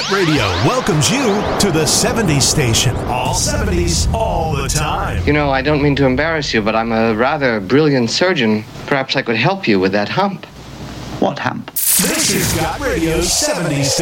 Gut Radio welcomes you to the 70s station. All 70s, all the time. You know, I don't mean to embarrass you, but I'm a rather brilliant surgeon. Perhaps I could help you with that hump. What hump? This is Gut Radio's 70s